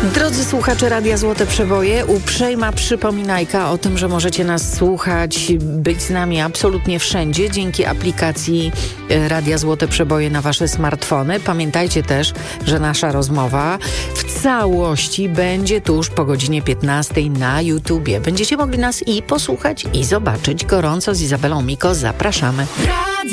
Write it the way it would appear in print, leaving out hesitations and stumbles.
Drodzy słuchacze Radia Złote Przeboje, uprzejma przypominajka o tym, że możecie nas słuchać, być z nami absolutnie wszędzie dzięki aplikacji Radia Złote Przeboje na wasze smartfony. Pamiętajcie też, że nasza rozmowa w całości będzie tuż po godzinie 15 na YouTubie. Będziecie mogli nas i posłuchać, i zobaczyć. Gorąco z Izabelą Miko zapraszamy.